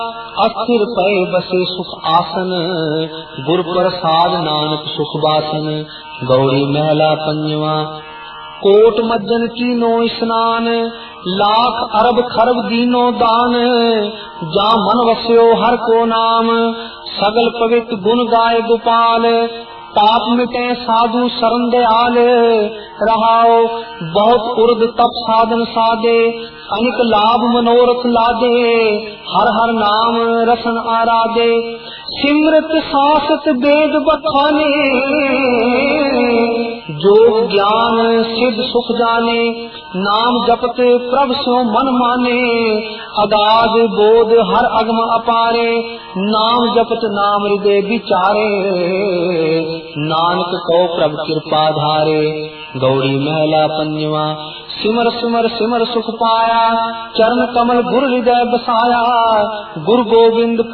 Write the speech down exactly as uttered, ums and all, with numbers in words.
अस्थिर पए बसे सुख आसन, गुर प्रसाद नानक सुख बासन। गौरी महला पंजवा। कोट मज्जन कीनो स्नान, लाख अरब खरब दीनो दान। जा मन वस्यो हर को नाम, सगल पवित्र गुण गाय गोपाल। पाप मिटे साधु शरण दयाल, रहाओ बहुत उर्द तप साधन साधे। अनिक लाभ मनोरथ लादे, हर हर नाम रसन आराधे। सिमरत सासत वेद बखाने, जोग ज्ञान सिद्ध सुख जाने। नाम जपत प्रभ सो मन माने, अगाध बोध हर अगम अपारे। नाम जपत नाम हृदय विचारे, नानक को प्रभ कृपा धारे। गौरी महला पंजवा। सिमर सिमर सिमर सुख पाया, चरण कमल गुर हृदय बसाया। गुरु गोविंद